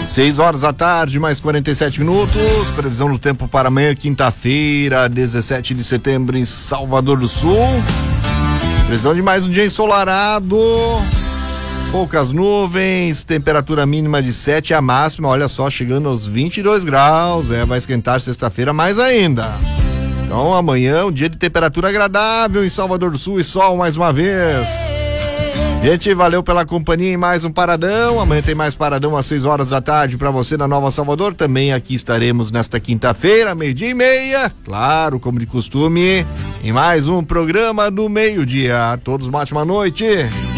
6 horas da tarde, mais 47 minutos. Previsão do tempo para amanhã, quinta-feira, 17 de setembro, em Salvador do Sul. Previsão de mais um dia ensolarado. Poucas nuvens, temperatura mínima de 7, a máxima, olha só, chegando aos 22 graus. Vai esquentar sexta-feira mais ainda. Então amanhã, um dia de temperatura agradável em Salvador do Sul e sol mais uma vez. Gente, valeu pela companhia em mais um Paradão. Amanhã tem mais Paradão às 6 horas da tarde para você na Nova Salvador. Também aqui estaremos nesta quinta-feira, 12:30. Claro, como de costume, em mais um programa do meio-dia. A todos uma ótima noite.